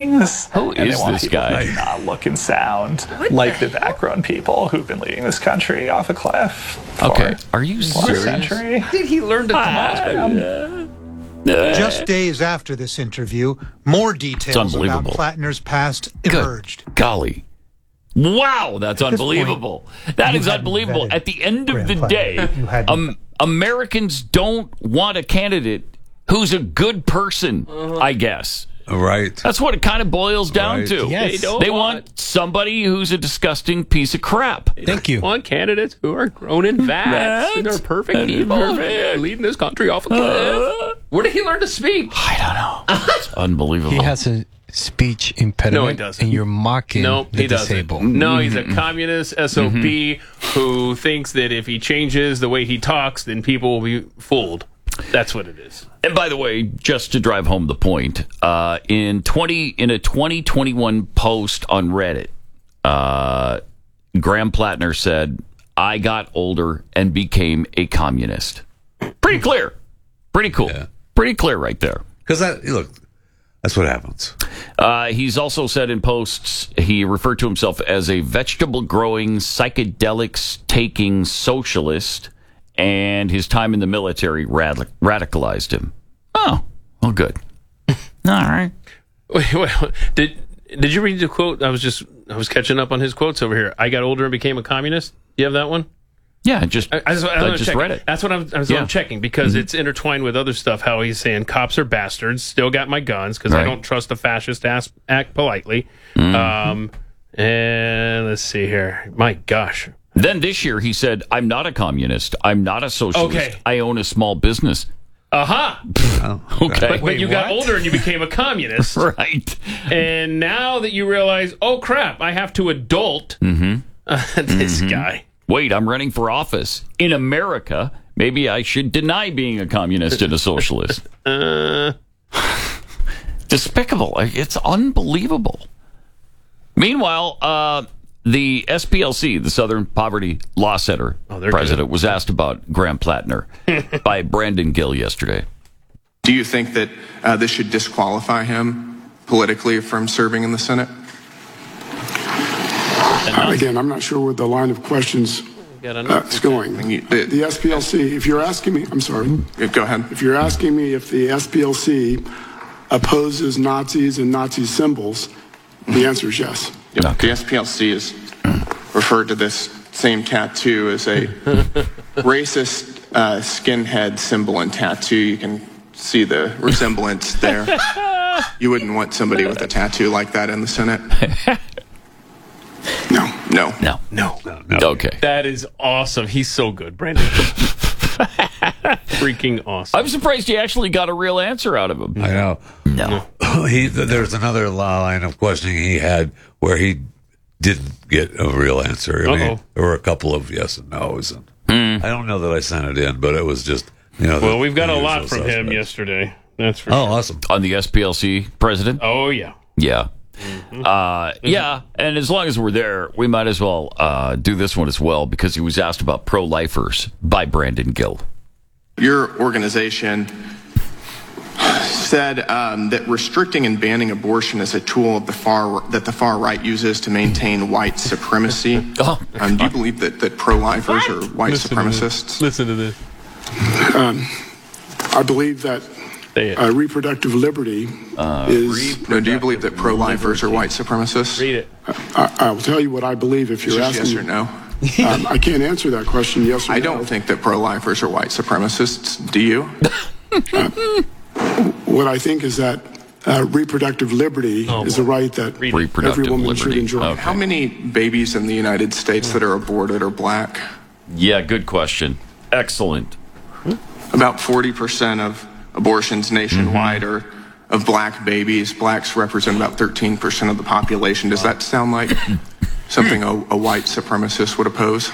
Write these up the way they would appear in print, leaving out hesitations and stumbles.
meetings. Who and is they want this people guy? to not look and sound like the background people who've been leading this country off a cliff for Okay, are you a serious? century. Did he learn to talk? Just days after this interview, more details about unbelievable. Plattner's past Good emerged. golly. Wow, that's At this unbelievable. point, That you is hadn't unbelievable. vetted At the end of Graham the Plattner. day, You hadn't- Americans don't want a candidate who's a good person, I guess. Right. That's what it kind of boils down Right. to. Yes. They want somebody who's a disgusting piece of crap. Thank you. Want candidates who are grown in vats and are perfect people leading this country off a cliff. Where did he learn to speak? I don't know. It's unbelievable. He has a speech impediment. No, he doesn't. And you're mocking No, the he doesn't. disabled. No, he's a communist SOB who thinks that if he changes the way he talks, then people will be fooled. That's what it is. And by the way, just to drive home the point, in a 2021 post on Reddit, Graham Plattner said, "I got older and became a communist." Pretty clear. Pretty cool. Yeah. Pretty clear right there. Because that's what happens. He's also said in posts, he referred to himself as a vegetable-growing, psychedelics-taking socialist, and his time in the military radicalized him. Oh, well, good. All right. Wait, did you read the quote? I was catching up on his quotes over here. I got older and became a communist. Do you have that one? Yeah, I just read it. That's what I'm checking because it's intertwined with other stuff. How he's saying cops are bastards. Still got my guns because I don't trust the fascist act politely. And let's see here. My gosh. Then this year he said, "I'm not a communist. I'm not a socialist. Okay. I own a small business." Aha. Okay. But you got older and you became a communist. Right. And now that you realize, oh crap, I have to adult this guy. Wait, I'm running for office in America. Maybe I should deny being a communist and a socialist. Despicable. It's unbelievable. Meanwhile, the SPLC, the Southern Poverty Law Center president, was asked about Graham Plattner by Brandon Gill yesterday. Do you think that this should disqualify him politically from serving in the Senate? Again, I'm not sure where the line of questions is going. The SPLC, if you're asking me, I'm sorry. Go ahead. If you're asking me if the SPLC opposes Nazis and Nazi symbols, the answer is yes. Yep. The SPLC has referred to this same tattoo as a racist skinhead symbol and tattoo. You can see the resemblance there. You wouldn't want somebody with a tattoo like that in the Senate? No. Okay. That is awesome. He's so good, Brandon. Freaking awesome. I'm surprised he actually got a real answer out of him. I know. No. There's another line of questioning he had where he didn't get a real answer. I mean, there were a couple of yes and no's. And I don't know that I sent it in, but it was just, Well, we've got a lot from him yesterday. That's for sure. Awesome. On the SPLC president? Oh, yeah. Yeah. Yeah, and as long as we're there, we might as well do this one as well because he was asked about pro-lifers by Brandon Gill. Your organization said that restricting and banning abortion is a tool of that the far right uses to maintain white supremacy. Do you believe that pro-lifers are white supremacists? Listen to this. I believe that reproductive liberty is... No, do you believe that pro-lifers are white supremacists? Read it. I will tell you what I believe if you're asking... Yes or no? I can't answer that question, yes or no. I don't think that pro-lifers are white supremacists. Do you? What I think is that reproductive liberty is a right that every woman should enjoy. Okay. How many babies in the United States that are aborted are black? Yeah, good question. Excellent. About 40% of abortions nationwide are of black babies. Blacks represent about 13% of the population. Does that sound like something a white supremacist would oppose?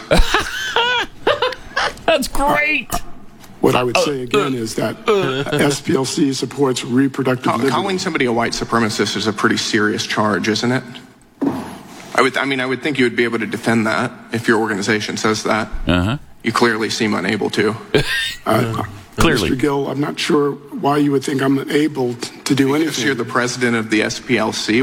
That's great. What I would say again is that SPLC supports reproductive liberty. Calling somebody a white supremacist is a pretty serious charge, isn't it? I would think you would be able to defend that if your organization says that. You clearly seem unable to. Clearly. Mr. Gill, I'm not sure why you would think I'm able to do anything. Because you're the president of the SPLC.